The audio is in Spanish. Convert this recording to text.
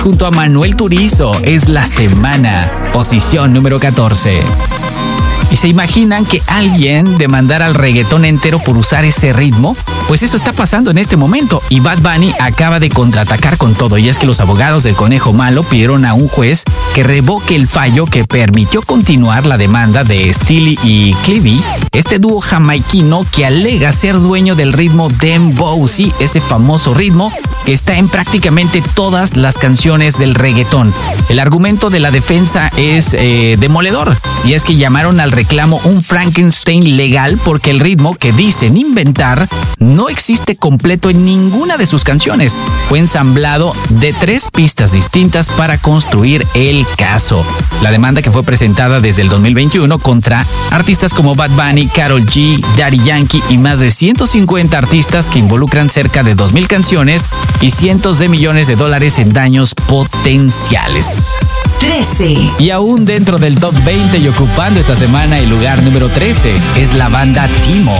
junto a Manuel Turizo. Es La Semana, posición número 14. ¿Y se imaginan que alguien demandara al reggaetón entero por usar ese ritmo? Pues eso está pasando en este momento y Bad Bunny acaba de contraatacar con todo. Y es que los abogados del Conejo Malo pidieron a un juez que revoque el fallo que permitió continuar la demanda de Steely y Clevie, este dúo jamaiquino que alega ser dueño del ritmo Dembow, sí, ese famoso ritmo que está en prácticamente todas las canciones del reggaetón. El argumento de la defensa es demoledor, y es que llamaron al reclamo un Frankenstein legal porque el ritmo que dicen inventar no existe completo en ninguna de sus canciones. Fue ensamblado de 3 pistas distintas para construir el caso. La demanda, que fue presentada desde el 2021 contra artistas como Bad Bunny, Karol G, Daddy Yankee y más de 150 artistas que involucran cerca de 2,000 canciones y cientos de millones de dólares en daños potenciales. 13. Y aún dentro del top 20 y ocupando esta semana el lugar número 13 es la banda Timo.